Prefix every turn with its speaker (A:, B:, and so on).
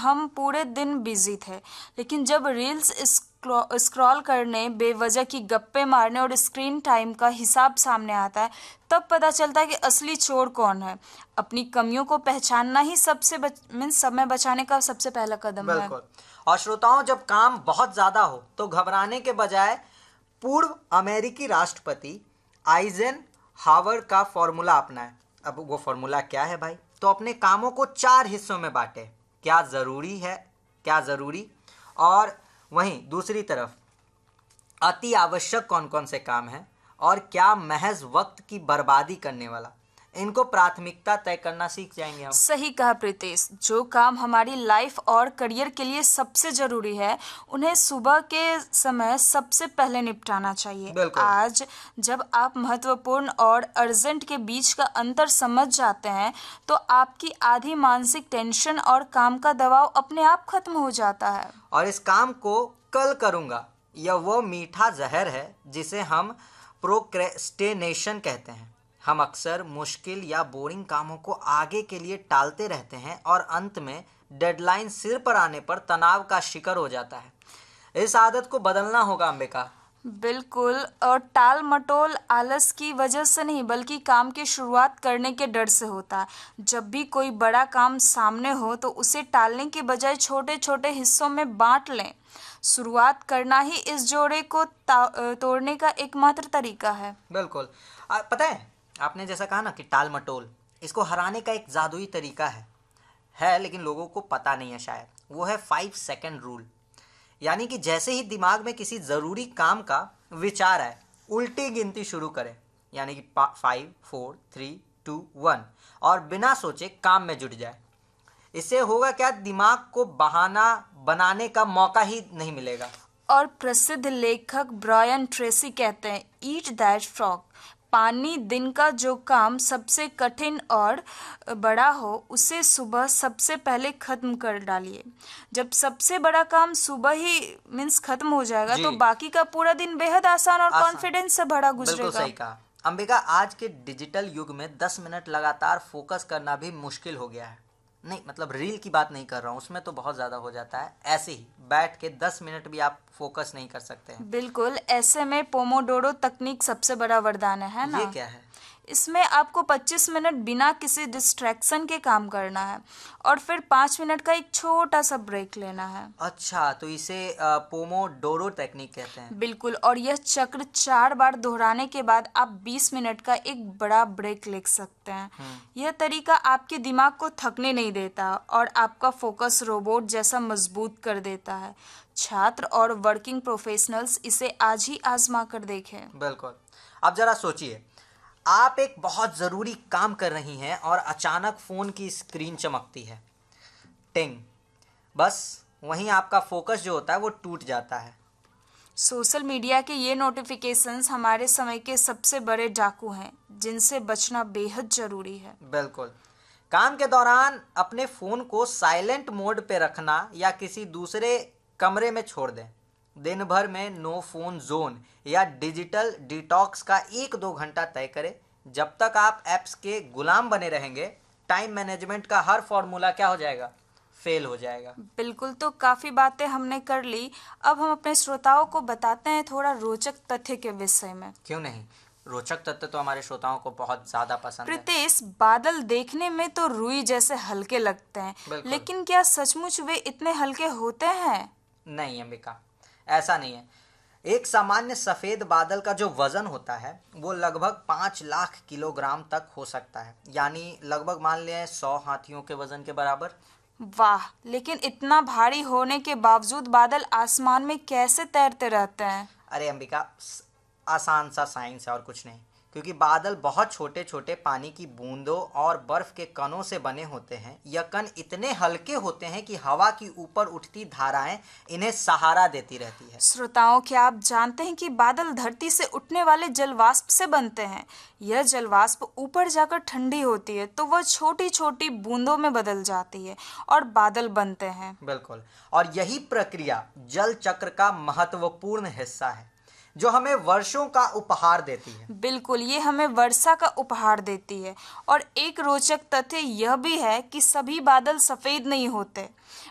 A: हम पूरे दिन बिजी थे, लेकिन जब रील्स स्क्रॉल करने, बेवजह की गप्पे मारने और स्क्रीन टाइम का हिसाब सामने आता है, तब पता चलता है कि असली चोर कौन है। अपनी कमियों को पहचानना ही समय बचाने का सबसे पहला कदम है।
B: बिल्कुल। और श्रोताओं, जब काम बहुत ज्यादा हो तो घबराने के बजाय पूर्व अमेरिकी राष्ट्रपति आइजन हावर का फॉर्मूला अपनाएं। अब वो फॉर्मूला क्या है भाई? तो अपने कामों को 4 हिस्सों में बांटे। क्या ज़रूरी है, क्या ज़रूरी, और वहीं दूसरी तरफ अति आवश्यक कौन कौन से काम हैं, और क्या महज वक्त की बर्बादी करने वाला। इनको प्राथमिकता तय करना सीख जाएंगे हम।
A: सही कहा प्रीतेश। जो काम हमारी लाइफ और करियर के लिए सबसे जरूरी है, उन्हें सुबह के समय सबसे पहले निपटाना चाहिए।
B: बिल्कुल।
A: आज जब आप महत्वपूर्ण और अर्जेंट के बीच का अंतर समझ जाते हैं, तो आपकी आधी मानसिक टेंशन और काम का दबाव अपने आप खत्म हो जाता है।
B: और इस काम को कल करूँगा, यह वो मीठा जहर है जिसे हम प्रोक्रेस्टिनेशन कहते हैं। हम अक्सर मुश्किल या बोरिंग कामों को आगे के लिए टालते रहते हैं और अंत में डेडलाइन सिर पर आने पर तनाव का शिकार हो जाता है। इस आदत को बदलना होगा अंबिका।
A: बिल्कुल। और टाल मटोल आलस की वजह से नहीं, बल्कि काम की शुरुआत करने के डर से होता है। जब भी कोई बड़ा काम सामने हो तो उसे टालने के बजाय छोटे छोटे हिस्सों में बांट लें। शुरुआत करना ही इस जोड़े को तोड़ने का एकमात्र तरीका है।
B: बिल्कुल। पता है, आपने जैसा कहा ना कि टाल मटोल, इसको हराने का एक जादुई तरीका है, लेकिन लोगों को पता नहीं है शायद। वो है 5 सेकंड रूल। यानी कि जैसे ही दिमाग में किसी ज़रूरी काम का विचार आए, उल्टी गिनती शुरू करें, यानी कि 5 4 3 2 1, और बिना सोचे काम में जुट जाए। इससे होगा क्या? दिमाग को बहाना बनाने का मौका ही नहीं मिलेगा।
A: और प्रसिद्ध लेखक ब्रायन ट्रेसी कहते हैं, ईट दैट फ्रॉग। पानी दिन का जो काम सबसे कठिन और बड़ा हो, उसे सुबह सबसे पहले खत्म कर डालिए। जब सबसे बड़ा काम सुबह ही खत्म हो जाएगा, तो बाकी का पूरा दिन बेहद आसान और कॉन्फिडेंस से भरा गुजरेगा।
B: बिल्कुल सही कहा अंबिका। आज के डिजिटल युग में 10 मिनट लगातार फोकस करना भी मुश्किल हो गया है। नहीं, मतलब रील की बात नहीं कर रहा हूँ, उसमें तो बहुत ज़्यादा हो जाता है। ऐसे ही बैठ के 10 मिनट भी आप फोकस नहीं कर सकते हैं।
A: बिल्कुल। ऐसे में पोमोडोरो तकनीक सबसे बड़ा वरदान है ना?
B: ये क्या है?
A: इसमें आपको 25 मिनट बिना किसी डिस्ट्रैक्शन के काम करना है और फिर 5 मिनट का एक छोटा सा ब्रेक लेना है।
B: अच्छा, तो इसे पोमोडोरो टेक्निक कहते हैं।
A: बिल्कुल। और यह चक्र 4 बार दोहराने के बाद आप 20 मिनट का एक बड़ा ब्रेक ले सकते हैं। यह तरीका आपके दिमाग को थकने नहीं देता और आपका फोकस रोबोट जैसा मजबूत कर देता है। छात्र और वर्किंग प्रोफेशनल्स इसे आज ही आजमा कर देखें।
B: बिल्कुल। अब जरा सोचिए, आप एक बहुत ज़रूरी काम कर रही हैं और अचानक फ़ोन की स्क्रीन चमकती है, टिंग। बस वहीं आपका फोकस जो होता है वो टूट जाता है।
A: सोशल मीडिया के ये नोटिफिकेशंस हमारे समय के सबसे बड़े डाकू हैं, जिनसे बचना बेहद जरूरी है।
B: बिल्कुल। काम के दौरान अपने फ़ोन को साइलेंट मोड पे रखना या किसी दूसरे कमरे में छोड़ दें। दिन भर में नो फोन जोन या डिजिटल डिटॉक्स का 1-2 घंटा तय करें। जब तक आप ऐप्स के गुलाम बने रहेंगे, टाइम मैनेजमेंट का हर फॉर्मूला क्या हो जाएगा? फेल हो जाएगा।
A: बिल्कुल। तो काफ़ी बातें हमने कर ली, अब हम अपने श्रोताओं को बताते हैं थोड़ा रोचक तथ्य के विषय में।
B: क्यों नहीं, रोचक तथ्य तो हमारे श्रोताओं को बहुत ज़्यादा पसंद है।
A: प्रीतेश, बादल देखने में तो रुई जैसे हल्के लगते हैं, लेकिन क्या सचमुच वे इतने हल्के होते हैं?
B: नहीं अंबिका, ऐसा नहीं है। एक सामान्य सफ़ेद बादल का जो वज़न होता है वो लगभग 5 लाख किलोग्राम तक हो सकता है, यानी लगभग मान लें 100 हाथियों के वज़न के बराबर।
A: वाह! लेकिन इतना भारी होने के बावजूद बादल आसमान में कैसे तैरते रहते हैं?
B: अरे अंबिका, आसान सा साइंस है और कुछ नहीं। क्योंकि बादल बहुत छोटे छोटे पानी की बूंदों और बर्फ के कणों से बने होते हैं। यह कण इतने हल्के होते हैं कि हवा की ऊपर उठती धाराएं इन्हें सहारा देती रहती है।
A: श्रोताओं, क्या आप जानते हैं कि बादल धरती से उठने वाले जलवाष्प से बनते हैं? यह जलवाष्प ऊपर जाकर ठंडी होती है तो वह छोटी छोटी बूंदों में बदल जाती है और बादल बनते हैं।
B: बिल्कुल। और यही प्रक्रिया जल चक्र का महत्वपूर्ण हिस्सा है, जो हमें वर्षों का उपहार देती है।
A: बिल्कुल, ये हमें वर्षा का उपहार देती है। और एक रोचक तथ्य यह भी है कि सभी बादल सफेद नहीं होते।